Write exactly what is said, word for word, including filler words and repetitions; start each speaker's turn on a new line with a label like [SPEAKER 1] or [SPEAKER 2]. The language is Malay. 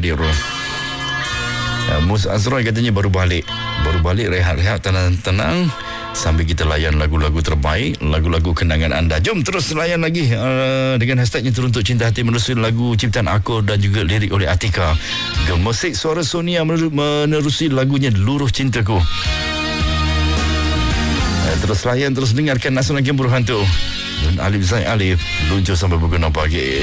[SPEAKER 1] hadir. uh, Mus Azroy katanya baru balik Baru balik rehat-rehat tenang-tenang sambil kita layan lagu-lagu terbaik, lagu-lagu kenangan anda. Jom terus layan lagi uh, dengan hashtagnya Teruntuk Cinta Hati menerusi lagu ciptaan Akor dan juga lirik oleh Atika. Gemusik suara Sonia menerusi lagunya Luruh Cintaku. uh, Terus layan, terus dengarkan Nasional Game Buruh Hantu dan Alif Zain Alif luncur sampai pukul enam pagi.